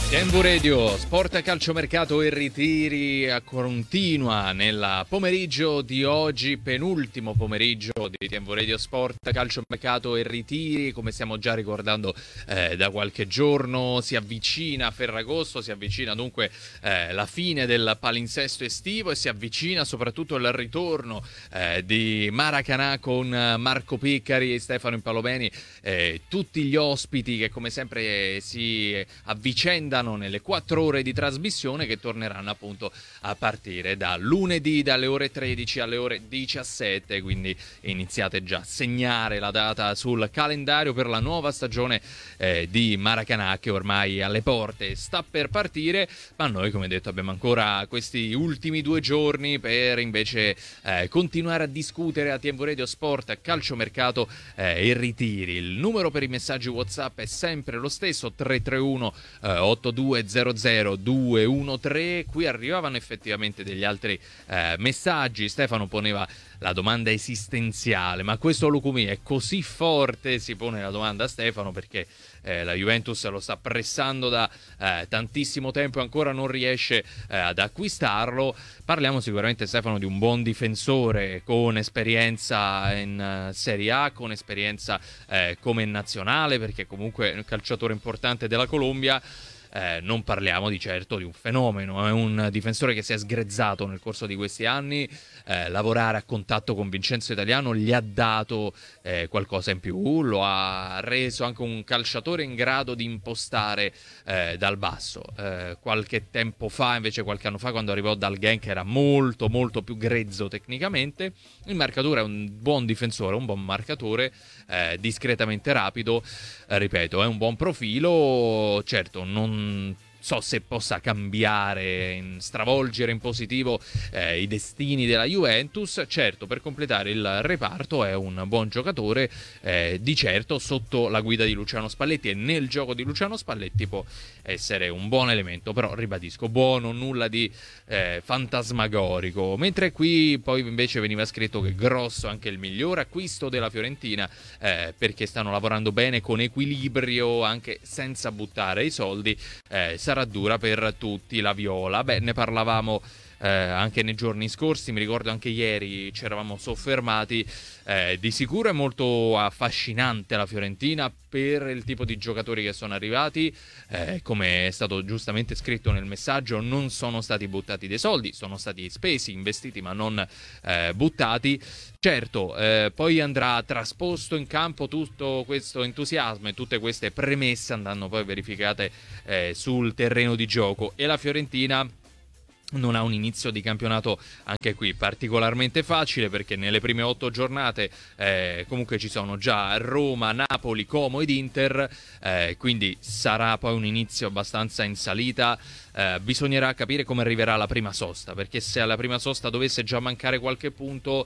Tempo Radio, sport, calciomercato e ritiri continua nel pomeriggio di oggi, penultimo pomeriggio di Tempo Radio Sport, calciomercato e ritiri. Come stiamo già ricordando da qualche giorno, si avvicina Ferragosto, si avvicina dunque la fine del palinsesto estivo e si avvicina soprattutto il ritorno di Maracanã con Marco Piccari e Stefano Impalomeni, tutti gli ospiti che come sempre si avvicendano nelle 4 ore di trasmissione che torneranno appunto a partire da lunedì dalle ore 13 alle ore 17, quindi iniziate già a segnare la data sul calendario per la nuova stagione di Maracanã che ormai alle porte sta per partire, ma noi come detto abbiamo ancora questi ultimi 2 giorni per invece continuare a discutere a Tempo Radio Sport, calciomercato e ritiri. Il numero per i messaggi WhatsApp è sempre lo stesso, 331 8200 213. Qui arrivavano effettivamente degli altri messaggi. Stefano poneva la domanda esistenziale: ma questo Lucumí è così forte? Si pone la domanda a Stefano perché la Juventus lo sta pressando da tantissimo tempo e ancora non riesce ad acquistarlo. Parliamo sicuramente, Stefano, di un buon difensore con esperienza in Serie A, con esperienza come nazionale, perché comunque è un calciatore importante della Colombia. Non parliamo di certo di un fenomeno, è un difensore che si è sgrezzato nel corso di questi anni. Lavorare a contatto con Vincenzo Italiano gli ha dato qualcosa in più, lo ha reso anche un calciatore in grado di impostare dal basso. Qualche tempo fa, invece qualche anno fa, quando arrivò dal Genk, era molto molto più grezzo tecnicamente. In marcatura è un buon difensore, un buon marcatore, discretamente rapido, ripeto, è un buon profilo. Certo, non so se possa cambiare, stravolgere in positivo i destini della Juventus. Certo, per completare il reparto è un buon giocatore, di certo sotto la guida di Luciano Spalletti e nel gioco di Luciano Spalletti può essere un buon elemento, però ribadisco, buono, nulla di fantasmagorico. Mentre qui poi invece veniva scritto che grosso anche il miglior acquisto della Fiorentina, perché stanno lavorando bene con equilibrio anche senza buttare i soldi. Sarà dura per tutti la Viola. Beh, ne parlavamo anche nei giorni scorsi, mi ricordo anche ieri ci eravamo soffermati. Di sicuro è molto affascinante la Fiorentina per il tipo di giocatori che sono arrivati, come è stato giustamente scritto nel messaggio, non sono stati buttati dei soldi, sono stati spesi, investiti ma non buttati. Certo, poi andrà trasposto in campo tutto questo entusiasmo e tutte queste premesse andranno poi verificate sul terreno di gioco, e la Fiorentina non ha un inizio di campionato anche qui particolarmente facile, perché nelle prime 8 giornate comunque ci sono già Roma, Napoli, Como ed Inter, quindi sarà poi un inizio abbastanza in salita. Bisognerà capire come arriverà la prima sosta, perché se alla prima sosta dovesse già mancare qualche punto,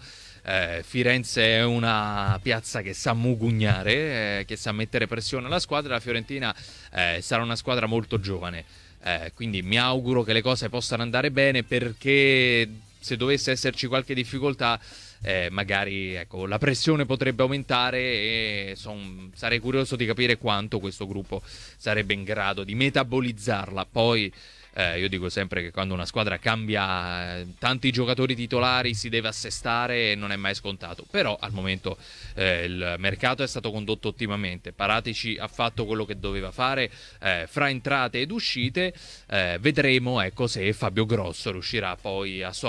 Firenze è una piazza che sa mugugnare, che sa mettere pressione alla squadra. La Fiorentina sarà una squadra molto giovane. Quindi mi auguro che le cose possano andare bene, perché se dovesse esserci qualche difficoltà, magari ecco, la pressione potrebbe aumentare e sarei curioso di capire quanto questo gruppo sarebbe in grado di metabolizzarla. Poi io dico sempre che quando una squadra cambia tanti giocatori titolari si deve assestare e non è mai scontato, però al momento il mercato è stato condotto ottimamente. Paratici ha fatto quello che doveva fare fra entrate ed uscite. Vedremo ecco se Fabio Grosso riuscirà poi a sua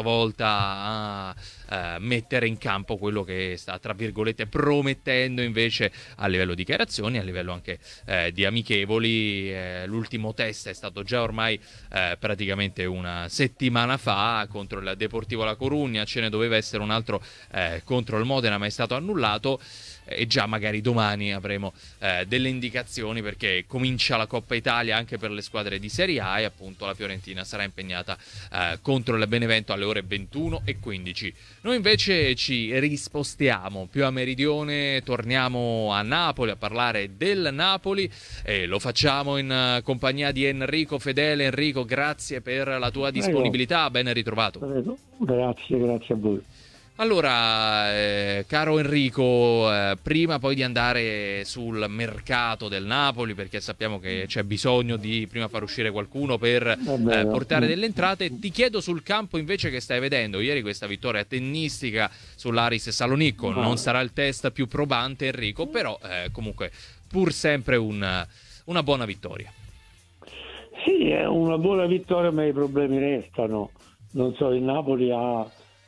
volta a mettere in campo quello che sta tra virgolette promettendo invece a livello di dichiarazioni, a livello anche di amichevoli. L'ultimo test è stato già ormai praticamente una settimana fa contro il Deportivo La Coruña, ce ne doveva essere un altro contro il Modena ma è stato annullato, e già magari domani avremo delle indicazioni, perché comincia la Coppa Italia anche per le squadre di Serie A e appunto la Fiorentina sarà impegnata contro il Benevento alle ore 21:15. Noi invece ci rispostiamo più a meridione, torniamo a Napoli a parlare del Napoli e lo facciamo in compagnia di Enrico Fedele. Enrico, grazie per la tua disponibilità, ben ritrovato. Grazie a voi. Allora, caro Enrico, prima poi di andare sul mercato del Napoli, perché sappiamo che c'è bisogno di prima far uscire qualcuno per portare delle entrate, ti chiedo sul campo invece che stai vedendo. Ieri questa vittoria tennistica sull'Aris Salonicco, non sarà il test più probante, Enrico, però comunque pur sempre una buona vittoria. Sì, è una buona vittoria, ma i problemi restano. Non so, il Napoli ha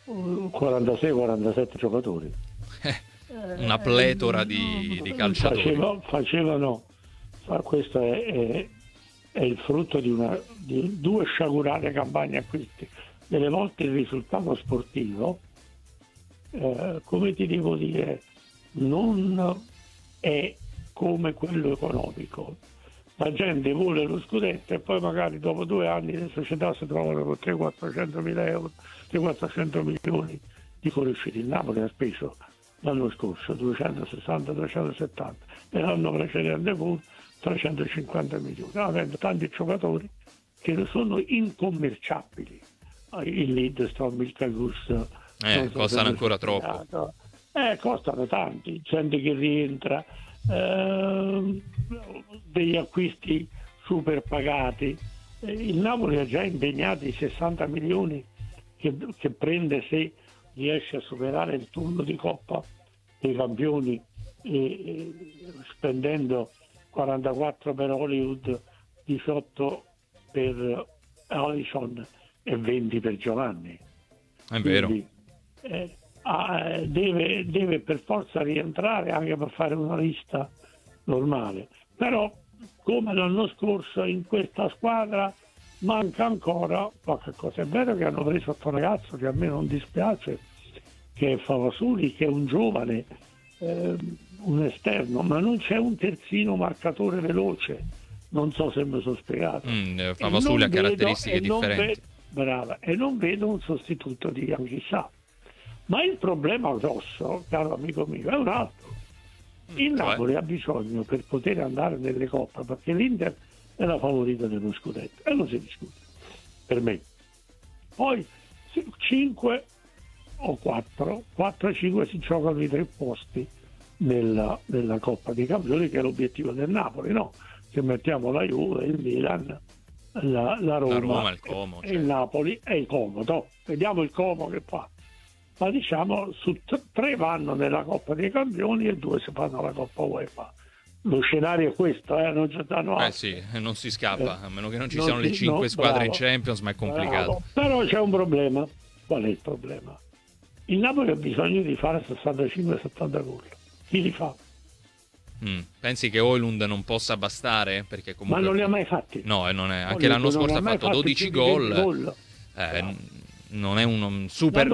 46-47 giocatori. Una pletora di calciatori. Questo è il frutto di due sciagurate campagne acquisti. Delle volte il risultato sportivo, come ti devo dire, non è come quello economico. La gente vuole lo scudetto e poi magari dopo 2 anni le società si trovano con 300-400 mila euro, 300-400 milioni di fuoriusciti. Il Napoli ha speso l'anno scorso 260-270 e l'anno precedente pure 350 milioni, avendo tanti giocatori che sono incommerciabili. Il Lidstrom, il Cagus costano ancora troppo. Costano tanti, gente che rientra, degli acquisti super pagati. Il Napoli ha già impegnato i 60 milioni che prende se riesce a superare il turno di Coppa dei Campioni, spendendo 44 per Hollywood, 18 per Alisson e 20 per Giovanni. È vero. Quindi, deve per forza rientrare anche per fare una lista normale, però come l'anno scorso in questa squadra manca ancora qualche cosa. È vero che hanno preso questo ragazzo che a me non dispiace, che è Favasuli, che è un giovane, un esterno, ma non c'è un terzino marcatore veloce. Non so se mi sono spiegato. Favasuli ha caratteristiche differenti. Brava, e non vedo un sostituto di Anghissà. Ma il problema grosso, caro amico mio, è un altro. Il Napoli ha bisogno, per poter andare nelle coppe, perché l'Inter è la favorita dello scudetto e non si discute, per me. Poi 5 o 4 e 5 si giocano i 3 posti nella Coppa dei Campioni, che è l'obiettivo del Napoli, no? Se mettiamo la Juve, il Milan, la Roma, il Como, e il Napoli e il Como. Vediamo il Como che fa. Ma diciamo su 3 vanno nella Coppa dei Campioni e 2 si fanno la Coppa UEFA. Lo scenario è questo, non ci danno altro. Sì, non si scappa, a meno che non ci siano le 5 squadre in Champions, ma è complicato. Però c'è un problema. Qual è il problema? Il Napoli ha bisogno di fare 65-70 gol. Chi li fa? Pensi che Højlund non possa bastare? Perché comunque... Ma non li ha mai fatti. No, non è. Anche l'anno scorso ha fatto 12 gol. Non è un super